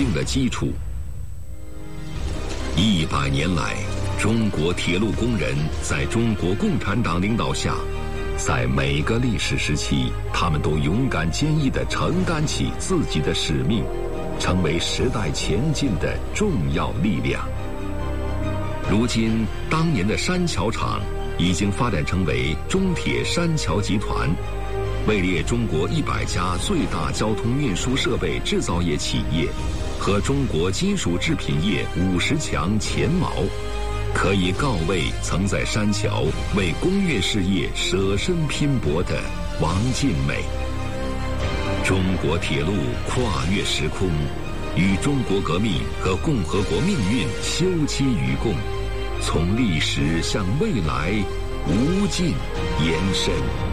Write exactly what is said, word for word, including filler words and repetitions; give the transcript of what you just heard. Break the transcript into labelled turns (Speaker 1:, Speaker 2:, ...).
Speaker 1: 定了基础。一百年来，中国铁路工人在中国共产党领导下，在每个历史时期，他们都勇敢坚毅地承担起自己的使命，成为时代前进的重要力量。如今，当年的山桥厂已经发展成为中铁山桥集团，位列中国一百家最大交通运输设备制造业企业和中国金属制品业五十强前茅，可以告慰曾在山桥为工业事业舍身拼搏的王尽美。中国铁路跨越时空，与中国革命和共和国命运休戚与共，从历史向未来无尽延伸。